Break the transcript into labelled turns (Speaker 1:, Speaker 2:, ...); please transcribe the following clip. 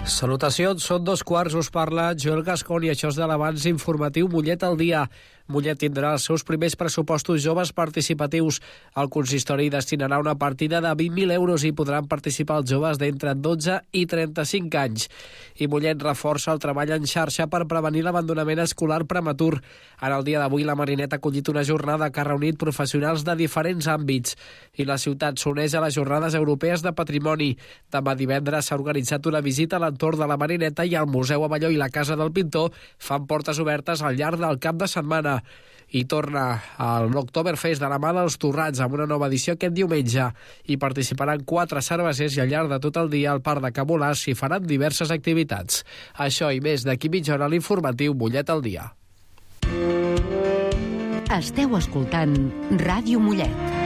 Speaker 1: Salutacions, són 2:15, us parla Joel Gascon i això és de l'abans informatiu Mollet al dia. Mollet tindrà els seus primers pressupostos joves participatius. El consistori destinarà una partida de 20.000 euros i podran participar els joves d'entre 12 i 35 anys. I Mollet reforça el treball en xarxa per prevenir l'abandonament escolar prematur. En el dia d'avui la Marineta ha acollit una jornada que ha reunit professionals de diferents àmbits i la ciutat s'uneix a les Jornades Europees de Patrimoni. Demà divendres s'ha organitzat una visita a l'entorn de la Marineta i al Museu Abelló i la Casa del Pintor fan portes obertes al llarg del cap de setmana. I torna a l'Oktoberfest de la mà dels Torrats amb una nova edició aquest diumenge. Hi participaran 4 cervesers i al llarg de tot el dia al Parc de Cabolàs s'hi faran diverses activitats. Això i més d'aquí mitja hora a l'informatiu Mollet al dia.
Speaker 2: Esteu escoltant Ràdio Mollet.